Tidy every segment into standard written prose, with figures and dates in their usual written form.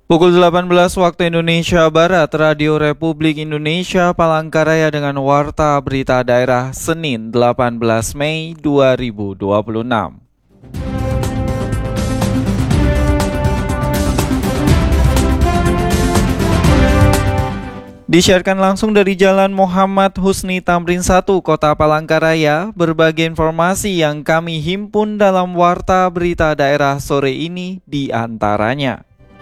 Pukul 18 waktu Indonesia Barat, Radio Republik Indonesia Palangkaraya dengan Warta Berita Daerah Senin 18 Mei 2026. Disiarkan langsung dari Jalan Muhammad Husni Tamrin 1, Kota Palangkaraya, berbagai informasi yang kami himpun dalam Warta Berita Daerah sore ini diantaranya.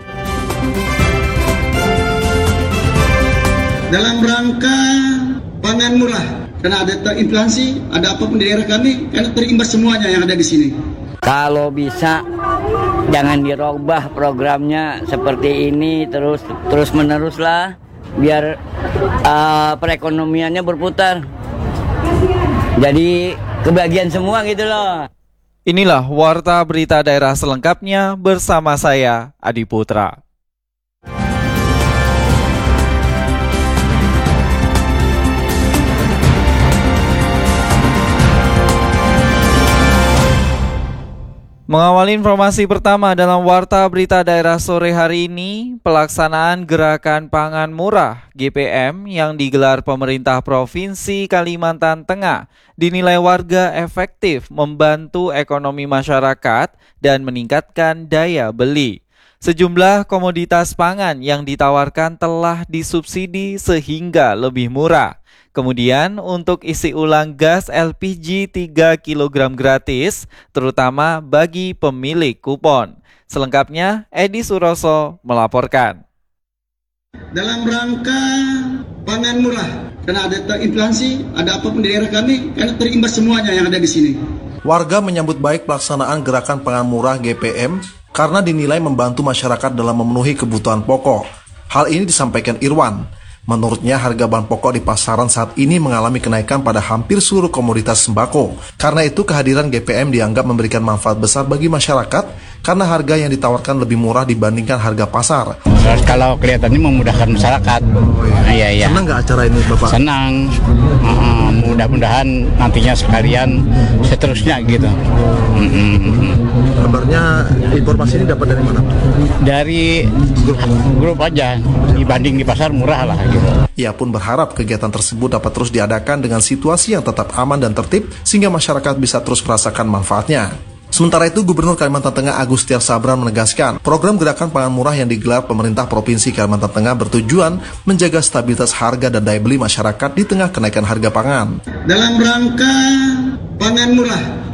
Dalam rangka pangan murah, karena ada inflasi, ada apapun di daerah kami, karena terimbas semuanya yang ada di sini. Kalau bisa jangan dirubah programnya seperti ini terus meneruslah, biar perekonomiannya berputar. Jadi kebagian semua gitu loh. Inilah Warta Berita Daerah selengkapnya bersama saya, Adi Putra. Mengawali informasi pertama dalam Warta Berita Daerah sore hari ini, pelaksanaan Gerakan Pangan Murah (GPM) yang digelar pemerintah Provinsi Kalimantan Tengah dinilai warga efektif membantu ekonomi masyarakat dan meningkatkan daya beli. Sejumlah komoditas pangan yang ditawarkan telah disubsidi sehingga lebih murah. Kemudian untuk isi ulang gas LPG 3 kg gratis, terutama bagi pemilik kupon. Selengkapnya, Edi Suroso melaporkan. Dalam rangka pangan murah, karena ada inflasi, ada apapun di daerah kami, karena terimbas semuanya yang ada di sini. Warga menyambut baik pelaksanaan Gerakan Pangan Murah GPM karena dinilai membantu masyarakat dalam memenuhi kebutuhan pokok. Hal ini disampaikan Irwan. Menurutnya harga bahan pokok di pasaran saat ini mengalami kenaikan pada hampir seluruh komoditas sembako. Karena itu kehadiran GPM dianggap memberikan manfaat besar bagi masyarakat karena harga yang ditawarkan lebih murah dibandingkan harga pasar. Kalau kelihatannya memudahkan masyarakat. Iya. Senang nggak acara ini Bapak? Senang. Mudah-mudahan nantinya sekalian seterusnya gitu. Kabarnya informasi ini dapat dari mana? Dari grup aja, dibanding di pasar murah lah gitu. Ia pun berharap kegiatan tersebut dapat terus diadakan dengan situasi yang tetap aman dan tertib sehingga masyarakat bisa terus merasakan manfaatnya. Sementara itu, Gubernur Kalimantan Tengah Agus Tiar Sabran menegaskan, program Gerakan Pangan Murah yang digelar pemerintah Provinsi Kalimantan Tengah bertujuan menjaga stabilitas harga dan daya beli masyarakat di tengah kenaikan harga pangan. Dalam rangka pangan murah,